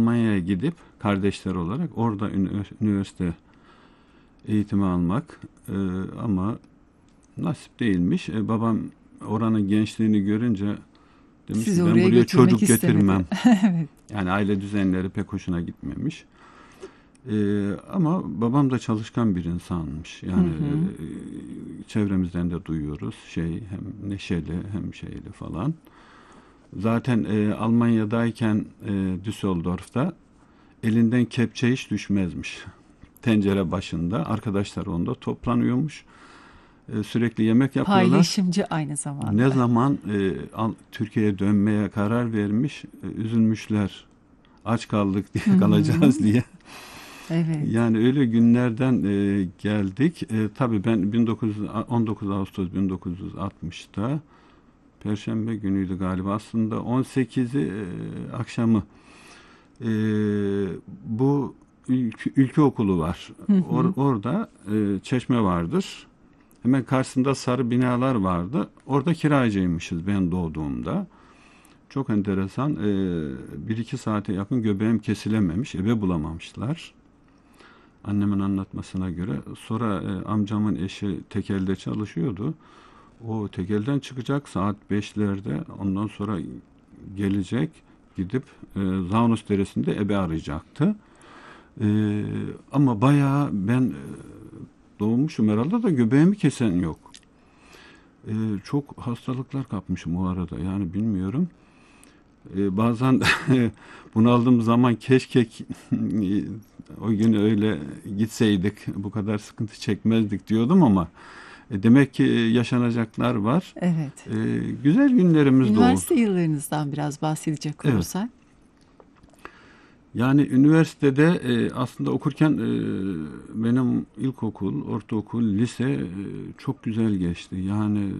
Almanya'ya gidip kardeşler olarak orada üniversite eğitimi almak ama nasip değilmiş. Babam oranın gençliğini görünce demiş Sizi ki ben oraya buraya götürmek çocuk istemedi. getirmem. Evet. Yani aile düzenleri pek hoşuna gitmemiş. Ama babam da çalışkan bir insanmış. Hı Yani hı. çevremizden de duyuyoruz. Hem neşeli hem şeyli falan. Zaten Almanya'dayken Düsseldorf'ta elinden kepçe hiç düşmezmiş. Tencere başında. Arkadaşlar onda toplanıyormuş. Sürekli yemek yapıyorlar. Paylaşımcı aynı Ne zamanda. zaman Türkiye'ye dönmeye karar vermiş, üzülmüşler. Aç kaldık Hı diye, hı. kalacağız diye. Evet. Yani öyle günlerden geldik. Tabii ben 19 Ağustos 1960'ta Perşembe günüydü galiba. Aslında 18'i akşamı e, bu ülkeokulu var. Hı hı. Orada çeşme vardır. Hemen karşısında sarı binalar vardı. Orada kiracıymışız ben doğduğumda. Çok enteresan. 1-2 saate yakın göbeğim kesilememiş. Ebe bulamamışlar. Annemin anlatmasına göre. Sonra amcamın eşi tekelde çalışıyordu. O tekelden çıkacak saat 5'lerde. Ondan sonra gelecek. Gidip Zaunus Deresi'nde ebe arayacaktı. Ama bayağı ben doğmuşum herhalde da göbeğimi kesen yok. Çok hastalıklar kapmışım o arada. Yani bilmiyorum. Bazen bunaldığım zaman keşke o gün öyle gitseydik, bu kadar sıkıntı çekmezdik diyordum ama demek ki yaşanacaklar var. Evet. Güzel günlerimiz de oldu. Üniversite yıllarınızdan biraz bahsedecek Evet. olursak. Yani üniversitede aslında okurken benim ilkokul, ortaokul, lise çok güzel geçti. Yani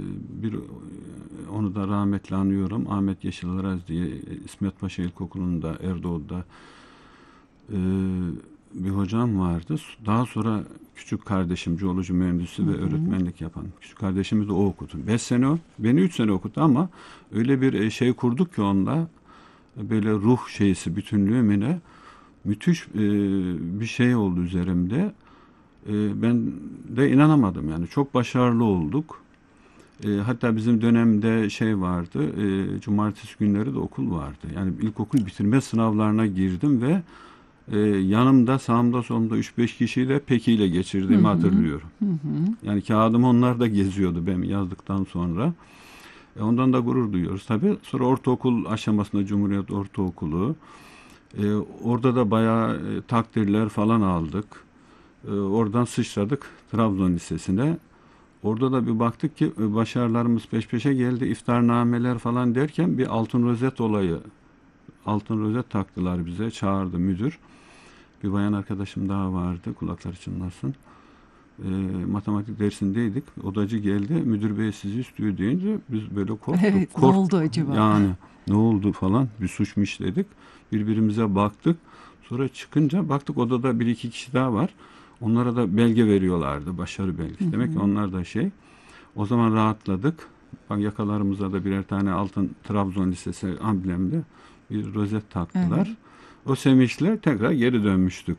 onu da rahmetle anıyorum. Ahmet Yeşilaraz diye İsmet Paşa İlkokulu'nda Erdoğan'da e, bir hocam vardı. Daha sonra küçük kardeşim jeoloji mühendisi Hı ve hı. öğretmenlik yapan küçük kardeşimiz de o okudu. 5 sene o. Beni 3 sene okuttu ama öyle bir şey kurduk ki onunla böyle ruh şeysi bütünlüğü mü ne? Müthiş bir şey oldu üzerimde. Ben de inanamadım yani. Çok başarılı olduk. Hatta bizim dönemde şey vardı. Cumartesi günleri de okul vardı. Yani ilkokul bitirme sınavlarına girdim ve yanımda sağımda solumda 3-5 kişiyle pekiyle Hı geçirdiğimi hı. hatırlıyorum. Hı hı. Yani kağıdım onlar da geziyordu ben yazdıktan sonra. Ondan da gurur duyuyoruz tabii. Sonra ortaokul aşamasında Cumhuriyet Ortaokulu. Orada da bayağı takdirler falan aldık. Oradan sıçradık Trabzon Lisesi'ne. Orada da bir baktık ki başarılarımız peş peşe geldi. İftarnameler falan derken bir altın rozet olayı. Altın rozet taktılar bize. Çağırdı müdür. Bir bayan arkadaşım daha vardı. Kulakları çınlasın. Matematik dersindeydik. Odacı geldi. Müdür bey sizi istiyor deyince biz böyle korktuk. Evet, ne oldu acaba? Yani ne oldu falan. Bir suç mu işledik? Birbirimize baktık. Sonra çıkınca baktık odada bir iki kişi daha var. Onlara da belge veriyorlardı. Başarı Hı belgesi. Demek ki hı. onlar da şey. O zaman rahatladık. Bak yakalarımıza da birer tane altın Trabzon Lisesi amblemli bir rozet Evet. taktılar. O sevinçle tekrar geri dönmüştük.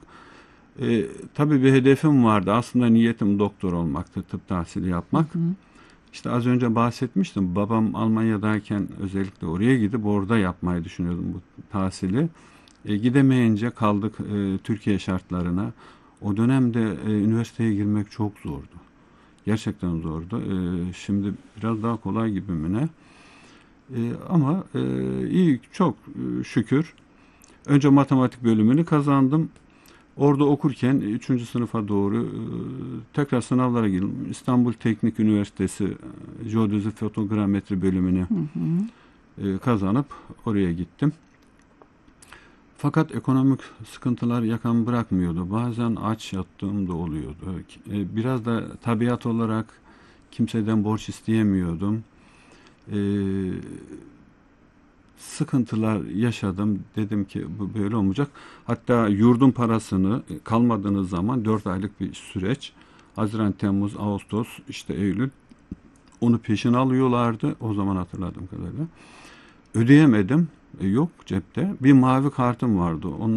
Tabii bir hedefim vardı. Aslında niyetim doktor olmaktı, tıp tahsili Hı yapmak. hı. İşte az önce bahsetmiştim. Babam Almanya'dayken özellikle oraya gidip orada yapmayı düşünüyordum bu tahsili. Gidemeyince kaldık Türkiye şartlarına. O dönemde üniversiteye girmek çok zordu. Gerçekten zordu. Şimdi biraz daha kolay gibi mi ne? Ama iyi, çok şükür. Önce matematik bölümünü kazandım. Orada okurken 3. sınıfa doğru tekrar sınavlara girdim. İstanbul Teknik Üniversitesi Jeodezi Fotogrametri bölümünü Hı hı. kazanıp oraya gittim. Fakat ekonomik sıkıntılar yakamı bırakmıyordu. Bazen aç yattığım da oluyordu. Biraz da tabiat olarak kimseden borç isteyemiyordum. E, Sıkıntılar yaşadım. Dedim ki bu böyle olmayacak. Hatta yurdun parasını kalmadığınız zaman 4 aylık bir süreç. Haziran, Temmuz, Ağustos, işte Eylül. Onu peşin alıyorlardı. O zaman hatırladığım kadarıyla. Ödeyemedim. Yok cepte. Bir mavi kartım vardı. Onun